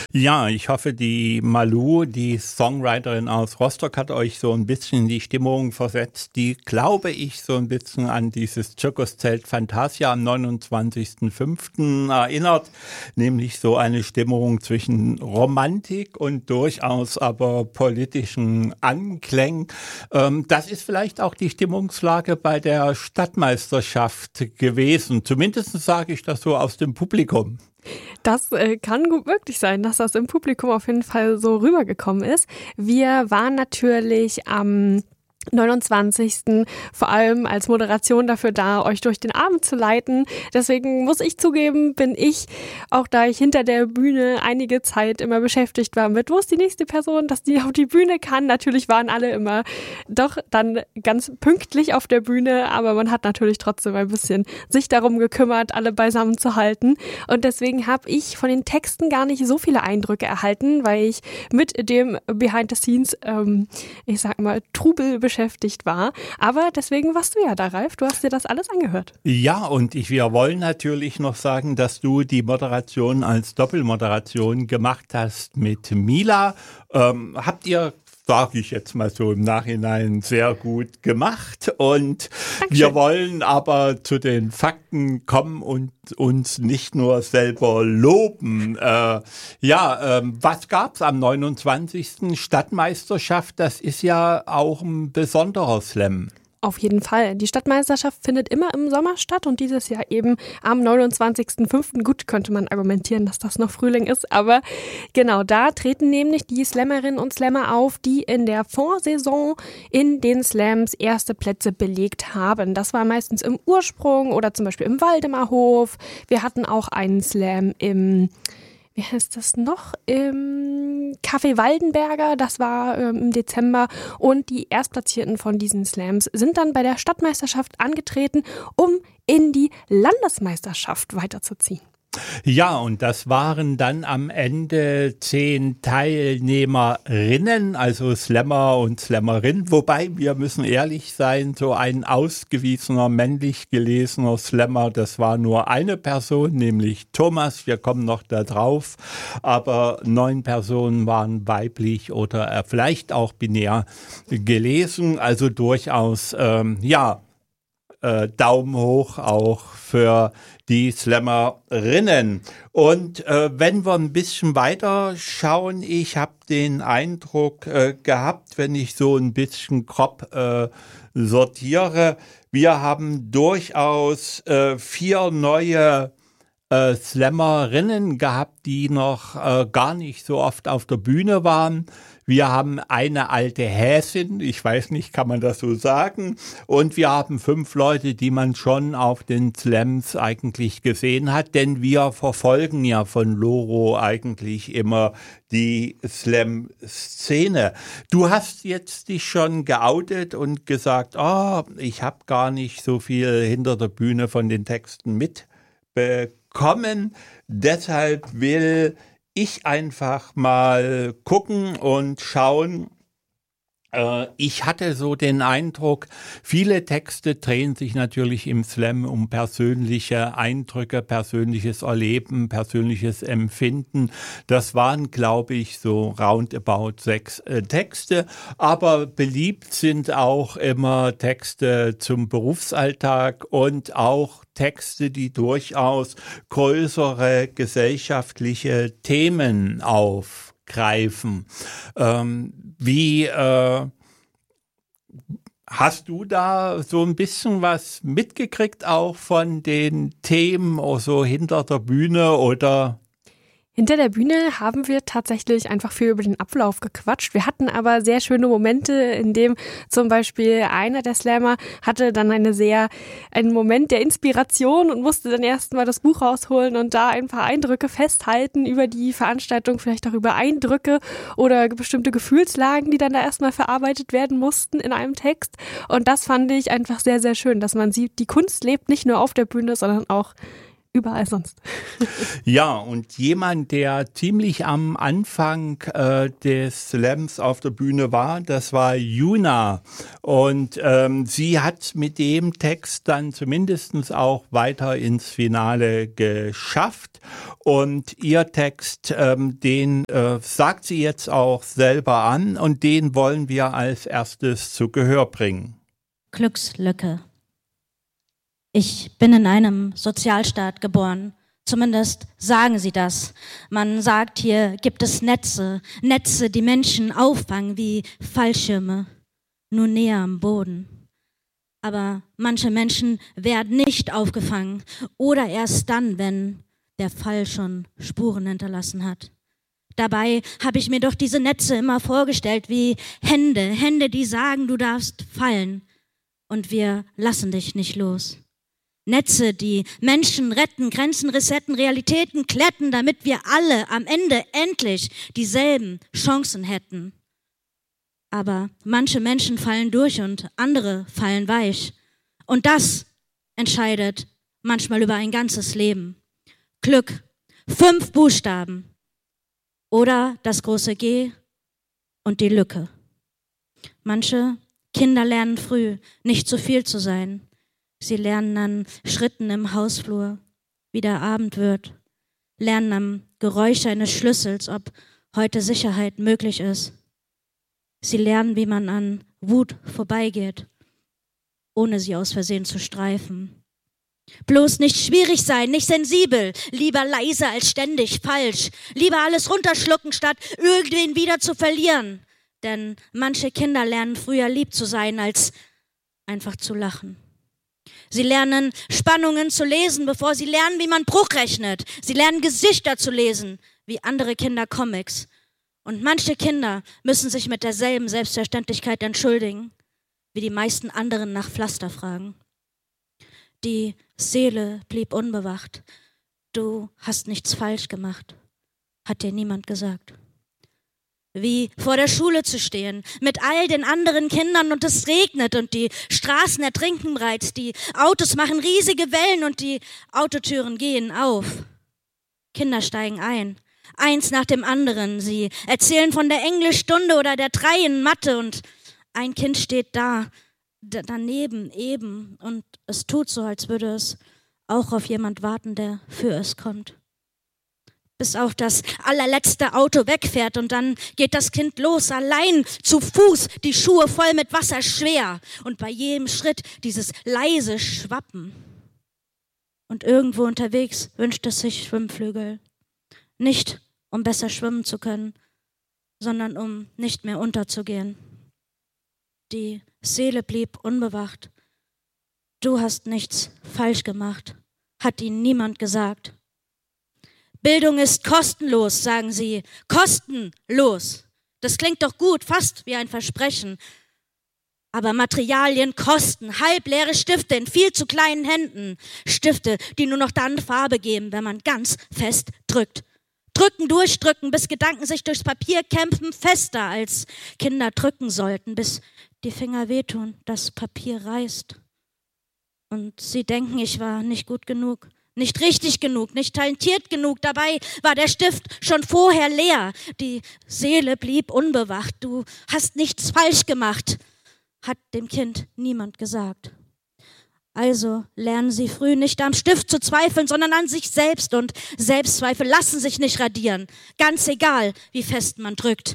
Ja, ich hoffe, die Malou, die Songwriterin aus Rostock, hat euch so ein bisschen in die Stimmung versetzt, die, glaube ich, so ein bisschen an dieses Zirkuszelt Fantasia am 29.05. erinnert, nämlich so eine Stimmung zwischen Romantik und durchaus aber politischen Anklängen. Das ist vielleicht auch die Stimmungslage bei der Stadtmeisterschaft gewesen. Zumindest sage ich das so aus dem Publikum. Das kann gut möglich sein, dass das im Publikum auf jeden Fall so rübergekommen ist. Wir waren natürlich am 29. vor allem als Moderation dafür da, euch durch den Abend zu leiten. Deswegen muss ich zugeben, bin ich, auch da ich hinter der Bühne einige Zeit immer beschäftigt war mit, wo ist die nächste Person, dass die auf die Bühne kann. Natürlich waren alle immer doch dann ganz pünktlich auf der Bühne, aber man hat natürlich trotzdem ein bisschen sich darum gekümmert, alle beisammen zu halten. Und deswegen habe ich von den Texten gar nicht so viele Eindrücke erhalten, weil ich mit dem Behind the Scenes, ich sag mal, Trubel beschäftigt war. Aber deswegen warst du ja da, Ralf. Du hast dir das alles angehört. Ja, und wir wollen natürlich noch sagen, dass du die Moderation als Doppelmoderation gemacht hast mit Mila. Habt ihr, sage ich jetzt mal so im Nachhinein, sehr gut gemacht. Und Dankeschön. Wir wollen aber zu den Fakten kommen und uns nicht nur selber loben. Was gab's am 29. Stadtmeisterschaft? Das ist ja auch ein besonderer Slam. Auf jeden Fall. Die Stadtmeisterschaft findet immer im Sommer statt und dieses Jahr eben am 29.05. Gut, könnte man argumentieren, dass das noch Frühling ist, aber genau, da treten nämlich die Slammerinnen und Slammer auf, die in der Vorsaison in den Slams erste Plätze belegt haben. Das war meistens im Ursprung oder zum Beispiel im Waldemarhof. Wir hatten auch einen Slam im wie heißt das noch? Im Café Waldenberger, das war im Dezember. Und die Erstplatzierten von diesen Slams sind dann bei der Stadtmeisterschaft angetreten, um in die Landesmeisterschaft weiterzuziehen. Ja, und das waren dann am Ende 10 Teilnehmerinnen, also Slammer und Slammerinnen. Wobei, wir müssen ehrlich sein, so ein ausgewiesener, männlich gelesener Slammer, das war nur eine Person, nämlich Thomas. Wir kommen noch da drauf. Aber 9 Personen waren weiblich oder vielleicht auch binär gelesen. Also durchaus, Daumen hoch auch für die Slammerinnen. Und wenn wir ein bisschen weiter schauen, ich habe den Eindruck gehabt, wenn ich so ein bisschen grob sortiere, wir haben durchaus 4 neue Slammerinnen gehabt, die noch gar nicht so oft auf der Bühne waren. Wir haben eine alte Häsin, ich weiß nicht, kann man das so sagen? Und wir haben 5 Leute, die man schon auf den Slams eigentlich gesehen hat, denn wir verfolgen ja von Loro eigentlich immer die Slam-Szene. Du hast jetzt dich schon geoutet und gesagt, ich habe gar nicht so viel hinter der Bühne von den Texten mitbekommen. Deshalb will ich einfach mal gucken und schauen. Ich hatte so den Eindruck, viele Texte drehen sich natürlich im Slam um persönliche Eindrücke, persönliches Erleben, persönliches Empfinden. Das waren, glaube ich, so roundabout 6 Texte. Aber beliebt sind auch immer Texte zum Berufsalltag und auch Texte, die durchaus größere gesellschaftliche Themen aufgreifen. Hast du da so ein bisschen was mitgekriegt auch von den Themen so hinter der Bühne oder? Hinter der Bühne haben wir tatsächlich einfach viel über den Ablauf gequatscht. Wir hatten aber sehr schöne Momente, in dem zum Beispiel einer der Slammer hatte dann einen Moment der Inspiration und musste dann erstmal das Buch rausholen und da ein paar Eindrücke festhalten über die Veranstaltung, vielleicht auch über Eindrücke oder bestimmte Gefühlslagen, die dann da erstmal verarbeitet werden mussten in einem Text. Und das fand ich einfach sehr, sehr schön, dass man sieht, die Kunst lebt nicht nur auf der Bühne, sondern auch überall sonst. Ja, und jemand, der ziemlich am Anfang des Slams auf der Bühne war, das war Juna. Und sie hat mit dem Text dann zumindest auch weiter ins Finale geschafft. Und ihr Text, den sagt sie jetzt auch selber an und den wollen wir als erstes zu Gehör bringen. Glückslücke. Ich bin in einem Sozialstaat geboren. Zumindest sagen sie das. Man sagt, hier gibt es Netze, die Menschen auffangen wie Fallschirme, nur näher am Boden. Aber manche Menschen werden nicht aufgefangen oder erst dann, wenn der Fall schon Spuren hinterlassen hat. Dabei habe ich mir doch diese Netze immer vorgestellt wie Hände, die sagen, du darfst fallen und wir lassen dich nicht los. Netze, die Menschen retten, Grenzen resetten, Realitäten kletten, damit wir alle am Ende endlich dieselben Chancen hätten. Aber manche Menschen fallen durch und andere fallen weich. Und das entscheidet manchmal über ein ganzes Leben. Glück, 5 Buchstaben oder das große G und die Lücke. Manche Kinder lernen früh, nicht zu viel zu sein. Sie lernen an Schritten im Hausflur, wie der Abend wird, lernen am Geräusch eines Schlüssels, ob heute Sicherheit möglich ist. Sie lernen, wie man an Wut vorbeigeht, ohne sie aus Versehen zu streifen. Bloß nicht schwierig sein, nicht sensibel, lieber leise als ständig falsch, lieber alles runterschlucken, statt irgendwen wieder zu verlieren. Denn manche Kinder lernen früher lieb zu sein, als einfach zu lachen. Sie lernen Spannungen zu lesen, bevor sie lernen, wie man Bruch rechnet. Sie lernen Gesichter zu lesen, wie andere Kinder Comics. Und manche Kinder müssen sich mit derselben Selbstverständlichkeit entschuldigen, wie die meisten anderen nach Pflaster fragen. Die Seele blieb unbewacht. Du hast nichts falsch gemacht, hat dir niemand gesagt. Wie vor der Schule zu stehen, mit all den anderen Kindern und es regnet und die Straßen ertrinken bereits, die Autos machen riesige Wellen und die Autotüren gehen auf. Kinder steigen ein, eins nach dem anderen, sie erzählen von der Englischstunde oder der 3 in Mathe und ein Kind steht daneben eben und es tut so, als würde es auch auf jemand warten, der für es kommt. Bis auch das allerletzte Auto wegfährt und dann geht das Kind los, allein zu Fuß, die Schuhe voll mit Wasser schwer und bei jedem Schritt dieses leise Schwappen. Und irgendwo unterwegs wünscht es sich Schwimmflügel. Nicht, um besser schwimmen zu können, sondern um nicht mehr unterzugehen. Die Seele blieb unbewacht. Du hast nichts falsch gemacht, hat ihnen niemand gesagt. Bildung ist kostenlos, sagen sie. Kostenlos. Das klingt doch gut, fast wie ein Versprechen. Aber Materialien kosten, halbleere Stifte in viel zu kleinen Händen. Stifte, die nur noch dann Farbe geben, wenn man ganz fest drückt. Drücken, durchdrücken, bis Gedanken sich durchs Papier kämpfen, fester als Kinder drücken sollten, bis die Finger wehtun, das Papier reißt. Und sie denken, ich war nicht gut genug. Nicht richtig genug, nicht talentiert genug. Dabei war der Stift schon vorher leer. Die Seele blieb unbewacht. Du hast nichts falsch gemacht, hat dem Kind niemand gesagt. Also lernen sie früh nicht am Stift zu zweifeln, sondern an sich selbst. Und Selbstzweifel lassen sich nicht radieren. Ganz egal, wie fest man drückt.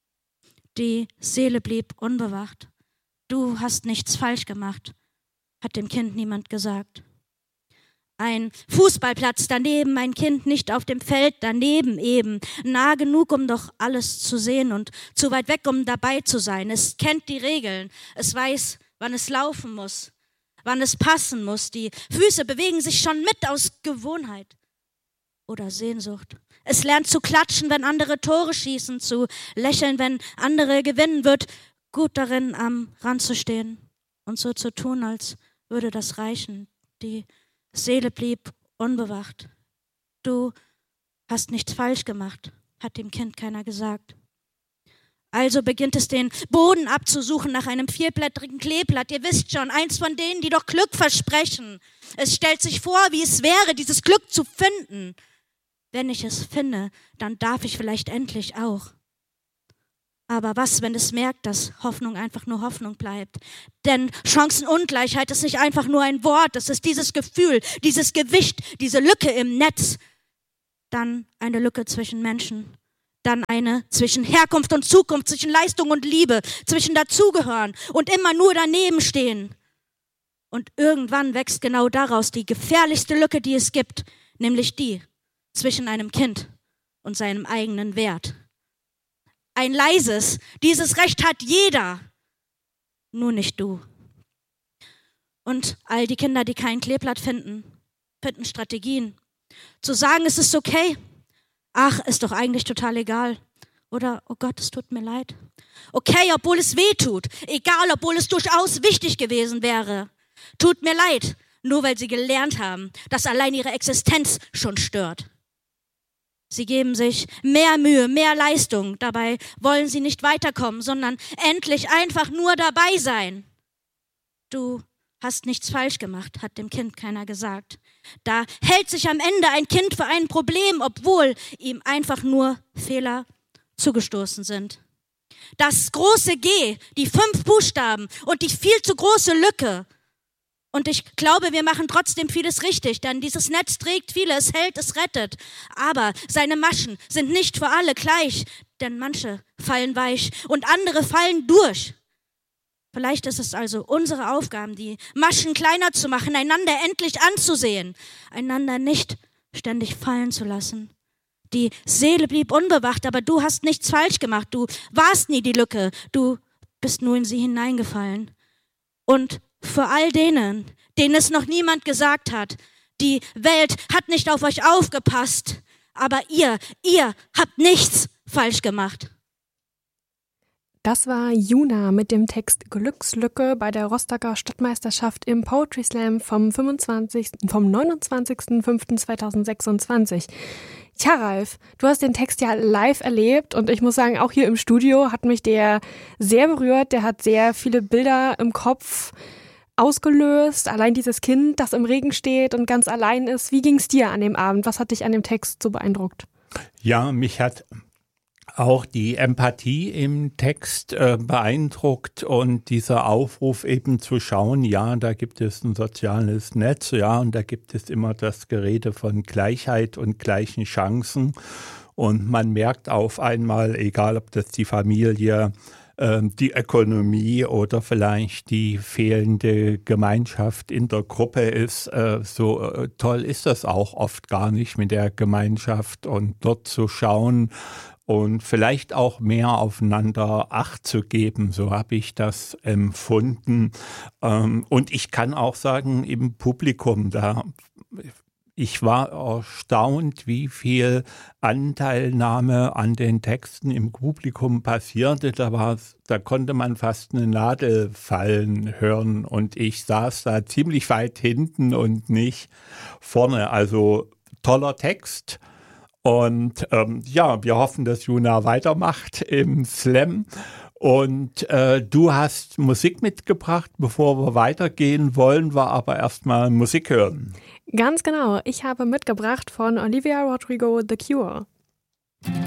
Die Seele blieb unbewacht. Du hast nichts falsch gemacht, hat dem Kind niemand gesagt. Ein Fußballplatz daneben, ein Kind nicht auf dem Feld daneben eben. Nah genug, um doch alles zu sehen und zu weit weg, um dabei zu sein. Es kennt die Regeln. Es weiß, wann es laufen muss, wann es passen muss. Die Füße bewegen sich schon mit aus Gewohnheit oder Sehnsucht. Es lernt zu klatschen, wenn andere Tore schießen, zu lächeln, wenn andere gewinnen, wird gut darin, am Rand zu stehen und so zu tun, als würde das reichen. Die Seele blieb unbewacht. Du hast nichts falsch gemacht, hat dem Kind keiner gesagt. Also beginnt es, den Boden abzusuchen nach einem 4-blättrigen Kleeblatt. Ihr wisst schon, eins von denen, die doch Glück versprechen. Es stellt sich vor, wie es wäre, dieses Glück zu finden. Wenn ich es finde, dann darf ich vielleicht endlich auch. Aber was, wenn es merkt, dass Hoffnung einfach nur Hoffnung bleibt? Denn Chancenungleichheit ist nicht einfach nur ein Wort, es ist dieses Gefühl, dieses Gewicht, diese Lücke im Netz. Dann eine Lücke zwischen Menschen. Dann eine zwischen Herkunft und Zukunft, zwischen Leistung und Liebe, zwischen dazugehören und immer nur daneben stehen. Und irgendwann wächst genau daraus die gefährlichste Lücke, die es gibt, nämlich die zwischen einem Kind und seinem eigenen Wert. Ein leises, dieses Recht hat jeder, nur nicht du. Und all die Kinder, die kein Kleeblatt finden Strategien. Zu sagen, es ist okay, ach, ist doch eigentlich total egal. Oder, oh Gott, es tut mir leid. Okay, obwohl es weh tut. Egal, obwohl es durchaus wichtig gewesen wäre. Tut mir leid, nur weil sie gelernt haben, dass allein ihre Existenz schon stört. Sie geben sich mehr Mühe, mehr Leistung. Dabei wollen sie nicht weiterkommen, sondern endlich einfach nur dabei sein. Du hast nichts falsch gemacht, hat dem Kind keiner gesagt. Da hält sich am Ende ein Kind für ein Problem, obwohl ihm einfach nur Fehler zugestoßen sind. Das große G, die 5 Buchstaben und die viel zu große Lücke. Und ich glaube, wir machen trotzdem vieles richtig, denn dieses Netz trägt viele, es hält, es rettet. Aber seine Maschen sind nicht für alle gleich, denn manche fallen weich und andere fallen durch. Vielleicht ist es also unsere Aufgabe, die Maschen kleiner zu machen, einander endlich anzusehen, einander nicht ständig fallen zu lassen. Die Seele blieb unbewacht, aber du hast nichts falsch gemacht. Du warst nie die Lücke, du bist nur in sie hineingefallen. Und für all denen, denen es noch niemand gesagt hat, die Welt hat nicht auf euch aufgepasst, aber ihr habt nichts falsch gemacht. Das war Juna mit dem Text Glückslücke bei der Rostocker Stadtmeisterschaft im Poetry Slam vom 29.05.2026. Tja, Ralf, du hast den Text ja live erlebt und ich muss sagen, auch hier im Studio hat mich der sehr berührt. Der hat sehr viele Bilder im Kopf ausgelöst. Allein dieses Kind, das im Regen steht und ganz allein ist. Wie ging es dir an dem Abend? Was hat dich an dem Text so beeindruckt? Ja, mich hat auch die Empathie im Text beeindruckt und dieser Aufruf eben zu schauen, ja, da gibt es ein soziales Netz, ja, und da gibt es immer das Gerede von Gleichheit und gleichen Chancen und man merkt auf einmal, egal ob das die Familie, die Ökonomie oder vielleicht die fehlende Gemeinschaft in der Gruppe ist, so toll ist das auch oft gar nicht mit der Gemeinschaft und dort zu schauen, und vielleicht auch mehr aufeinander Acht zu geben, so habe ich das empfunden. Und ich kann auch sagen, im Publikum, ich war erstaunt, wie viel Anteilnahme an den Texten im Publikum passierte. Da konnte man fast eine Nadel fallen hören und ich saß da ziemlich weit hinten und nicht vorne. Also toller Text. Und ja, wir hoffen, dass Juna weitermacht im Slam. Und du hast Musik mitgebracht. Bevor wir weitergehen, wollen wir aber erstmal Musik hören. Ganz genau. Ich habe mitgebracht von Olivia Rodrigo The Cure.